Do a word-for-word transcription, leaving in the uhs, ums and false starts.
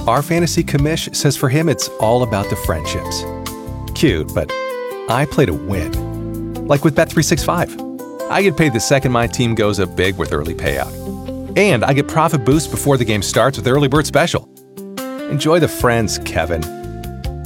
Our fantasy commish says for him it's all about the friendships. Cute, but I play to win. Like with Bet three sixty-five. I get paid the second my team goes up big with early payout. And I get profit boost before the game starts with Early Bird Special. Enjoy the friends, Kevin.